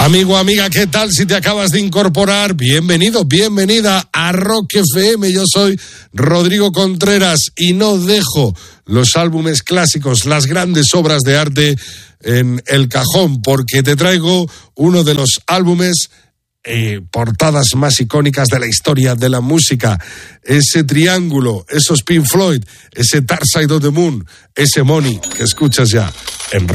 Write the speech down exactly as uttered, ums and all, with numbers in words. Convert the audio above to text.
Amigo, amiga, ¿qué tal? Si te acabas de incorporar, bienvenido, bienvenida a Rock F M. Yo soy Rodrigo Contreras y no dejo los álbumes clásicos, las grandes obras de arte en el cajón, porque te traigo uno de los álbumes eh, portadas más icónicas de la historia de la música. Ese triángulo, esos Pink Floyd, ese Dark Side of the Moon, ese Money que escuchas ya en Rock.